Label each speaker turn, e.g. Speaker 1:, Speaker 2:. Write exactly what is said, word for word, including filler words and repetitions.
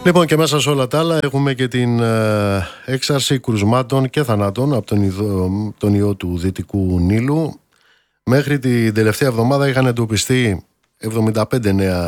Speaker 1: Λοιπόν, και μέσα σε όλα τα άλλα έχουμε και την ε, έξαρση κρουσμάτων και θανάτων από τον, ιδο, τον ιό του Δυτικού Νείλου. Μέχρι την τελευταία εβδομάδα είχαν εντοπιστεί εβδομήντα πέντε νέα